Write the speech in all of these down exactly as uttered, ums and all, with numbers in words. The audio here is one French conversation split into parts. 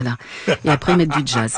Là. Et après mettre du jazz.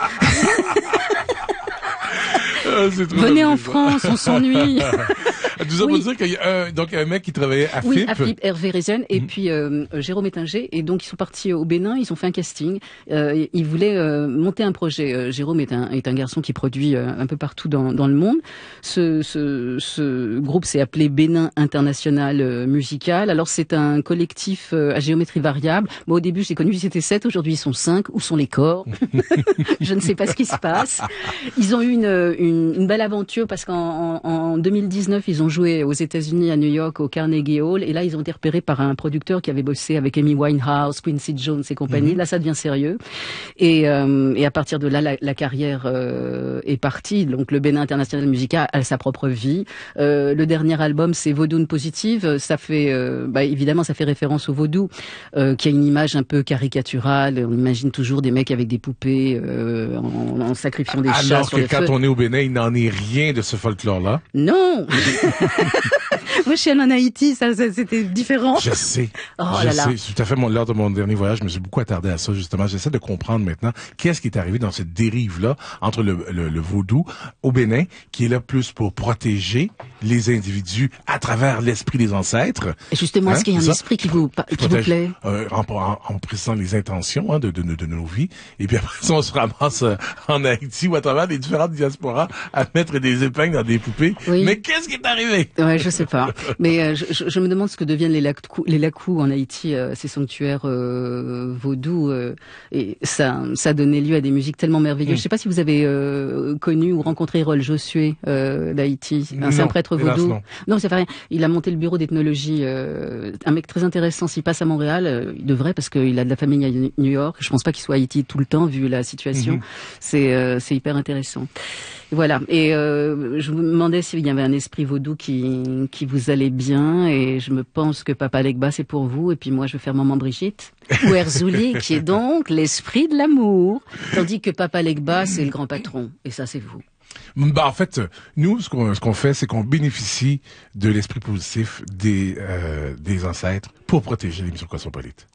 Ah, Venez en France, on s'ennuie. Tout ça Oui. pour dire qu'il y a un, donc un mec qui travaillait à Oui, F I P. à F I P, Hervé Rezen et Mhm. puis euh, Jérôme Ettinger. Et donc ils sont partis au Bénin, ils ont fait un casting. Euh, ils voulaient euh, monter un projet. Euh, Jérôme est un, est un garçon qui produit euh, un peu partout dans, dans le monde. Ce, ce, ce groupe s'est appelé Bénin International euh, Musical. Alors c'est un collectif euh, à géométrie variable. Moi au début j'ai connu, ils étaient sept, aujourd'hui ils sont cinq. Où sont les corps? Je ne sais pas ce qui se passe. Ils ont eu une, une, une belle aventure parce qu'en en, en deux mille dix-neuf, ils ont joué aux États-Unis, à New York, au Carnegie Hall, et là, ils ont été repérés par un producteur qui avait bossé avec Amy Winehouse, Quincy Jones et compagnie. Mm-hmm. Là, ça devient sérieux. Et, euh, et à partir de là, la, la carrière euh, est partie. Donc, le Bénin International Musical a sa propre vie. Euh, le dernier album, c'est Vaudoune Positive. Ça fait, euh, bah, évidemment, ça fait référence au vaudou, euh, qui a une image un peu caricaturale. On imagine toujours des mecs avec des poupées euh, en, en sacrifiant des Alors chats sur que le quand feu. on est au Bénin, il n'en est rien de ce folklore-là. Non. Moi, je suis allée en Haïti, ça, ça c'était différent. Je sais. Oh je là là. sais. C'est tout à fait mon, lors de mon dernier voyage, je me suis beaucoup attardé à ça, justement. J'essaie de comprendre maintenant qu'est-ce qui est arrivé dans cette dérive-là entre le, le, le vaudou au Bénin, qui est là plus pour protéger les individus à travers l'esprit des ancêtres. Et justement, hein, est-ce qu'il y a un ça? esprit qui vous, qui Protège, vous plaît? Euh, en, en, en précisant les intentions hein, de, de, de, de nos vies. Et puis après ça, on se ramasse euh, en Haïti ou à travers les différentes diasporas à mettre des épingles dans des poupées. Oui. Mais qu'est-ce qui est arrivé? Ouais, je sais pas. Mais euh, je, je, je me demande ce que deviennent les lacous, les lacous en Haïti, euh, ces sanctuaires euh, vaudous. Euh, et ça, ça a donné lieu à des musiques tellement merveilleuses. Mm. Je sais pas si vous avez euh, connu ou rencontré Rol Josué euh, d'Haïti, un saint prêtre hélas, vaudou. non. Non, ça fait rien. Il a monté le bureau d'ethnologie. Euh, un mec très intéressant. S'il passe à Montréal, euh, il devrait parce qu'il a de la famille à New York. Je pense pas qu'il soit à Haïti tout le temps vu la situation. Mm-hmm. C'est, euh, c'est hyper intéressant. Voilà. Et euh, je vous demandais s'il y avait un esprit vaudou qui qui vous allait bien. Et je me pense que Papa Legba c'est pour vous. Et puis moi je vais faire Maman Brigitte ou Erzouli qui est donc l'esprit de l'amour, tandis que Papa Legba c'est le grand patron. Et ça c'est vous. Bah, en fait, nous, ce qu'on, ce qu'on fait, c'est qu'on bénéficie de l'esprit positif des, euh, des ancêtres pour protéger l'émission Cosmopolite.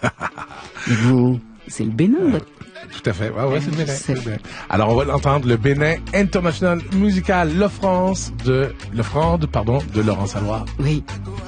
Et vous, c'est le Bénin, euh, tout à fait. Ouais, ouais, c'est le Bénin. C'est le Bénin. Alors, on va l'entendre, le Bénin International Musical, l'offrande de, l'offrande, pardon, de Laurent Salois. Oui.